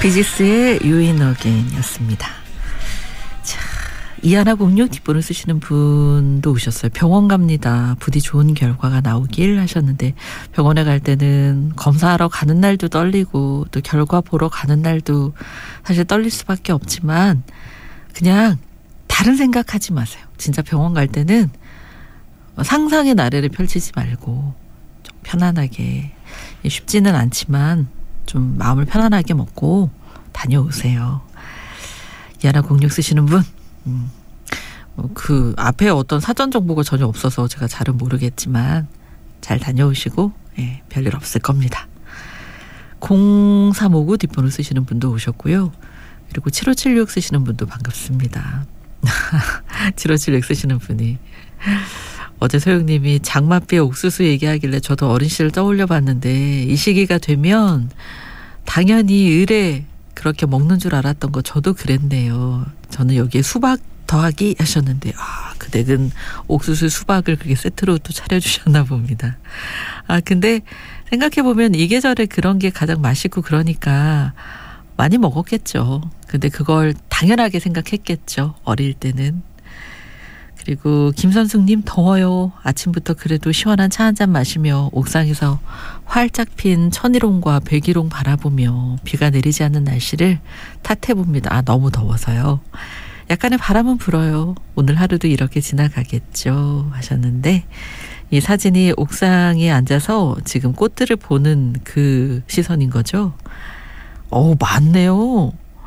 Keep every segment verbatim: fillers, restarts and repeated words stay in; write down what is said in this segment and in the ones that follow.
비지스의 You In Again이었습니다. 자, 이하나공육 뒷번호 쓰시는 분도 오셨어요. 병원 갑니다. 부디 좋은 결과가 나오길 하셨는데, 병원에 갈 때는 검사하러 가는 날도 떨리고 또 결과 보러 가는 날도 사실 떨릴 수밖에 없지만 그냥 다른 생각하지 마세요. 진짜 병원 갈 때는 상상의 나래를 펼치지 말고 좀 편안하게, 쉽지는 않지만 좀 마음을 편안하게 먹고 다녀오세요. 이하나공육 쓰시는 분, 음, 그 앞에 어떤 사전 정보가 전혀 없어서 제가 잘은 모르겠지만 잘 다녀오시고, 예, 별일 없을 겁니다. 공삼오구 뒷번호 쓰시는 분도 오셨고요. 그리고 칠오칠육 쓰시는 분도 반갑습니다. 칠오칠육 쓰시는 분이 어제 소영님이 장맛비에 옥수수 얘기하길래 저도 어린 시절 떠올려 봤는데 이 시기가 되면 당연히 을에 그렇게 먹는 줄 알았던 거 저도 그랬네요. 저는 여기에 수박 더하기 하셨는데, 아, 그 댁은 옥수수 수박을 그렇게 세트로 또 차려주셨나 봅니다. 아, 근데 생각해보면 이 계절에 그런 게 가장 맛있고 그러니까 많이 먹었겠죠. 근데 그걸 당연하게 생각했겠죠. 어릴 때는. 그리고 김선숙님, 더워요. 아침부터 그래도 시원한 차 한잔 마시며 옥상에서 활짝 핀 천일홍과 백일홍 바라보며 비가 내리지 않는 날씨를 탓해봅니다. 아, 너무 더워서요. 약간의 바람은 불어요. 오늘 하루도 이렇게 지나가겠죠 하셨는데, 이 사진이 옥상에 앉아서 지금 꽃들을 보는 그 시선인 거죠. 어우, 많네요.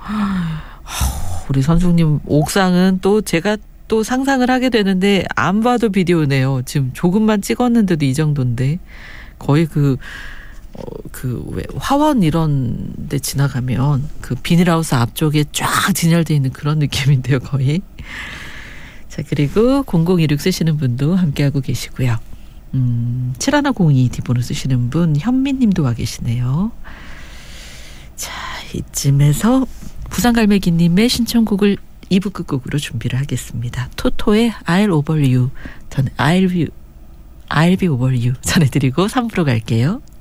우리 선숙님 옥상은 또 제가 또 상상을 하게 되는데 안 봐도 비디오네요. 지금 조금만 찍었는데도 이 정도인데 거의 그, 어, 그 왜 화원 이런 데 지나가면 그 비닐하우스 앞쪽에 쫙 진열되어 있는 그런 느낌인데요, 거의. 자, 그리고 공공이육 쓰시는 분도 함께하고 계시고요. 음, 칠일공이 뒷번호 쓰시는 분 현미님도 와 계시네요. 자, 이쯤에서 부산갈매기님의 신청곡을 이 부 끝곡으로 준비를 하겠습니다. 토토의 I'll over you, 저는 I'll be, I'll be over you 전해드리고 삼 부로 갈게요.